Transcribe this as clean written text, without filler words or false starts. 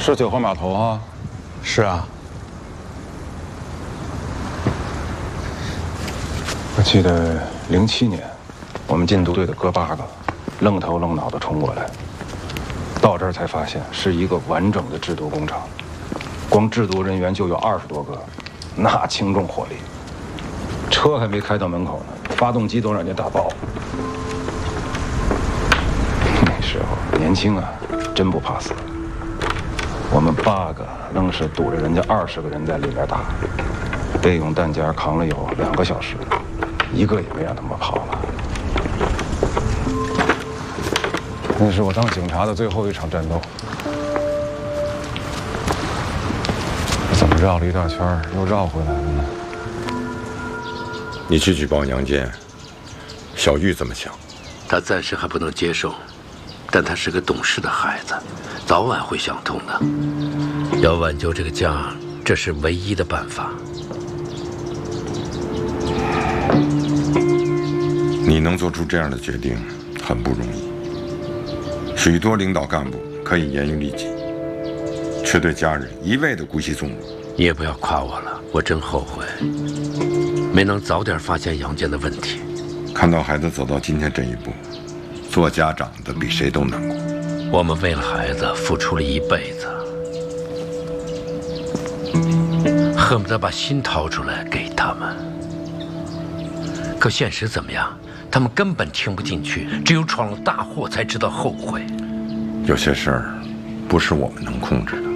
是九河码头啊。 是啊。 我记得07年，我们禁毒队的哥8个，愣头愣脑的冲过来，到这儿才发现是一个完整的制毒工厂，光制毒人员就有20多个，那轻重火力，车还没开到门口呢，发动机都让人家打爆。那时候年轻啊，真不怕死。我们8个愣是堵着人家20个人在里边打，备用弹夹扛了有2个小时，一个也没让他们跑了。那是我当警察的最后一场战斗。怎么绕了一大圈又绕回来了呢？ 你去举报杨坚，小玉怎么想？ 他暂时还不能接受，但他是个懂事的孩子，早晚会想通的。要挽救这个家，这是唯一的办法。 你能做出这样的决定，很不容易。许多领导干部可以严于律己，却对家人一味的姑息纵容。 你也不要夸我了，我真后悔，没能早点发现杨坚的问题。 看到孩子走到今天这一步，做家长的比谁都难过。 我们为了孩子付出了一辈子，恨不得把心掏出来给他们。可现实怎么样？他们根本听不进去，只有闯了大祸才知道后悔。 有些事儿，不是我们能控制的。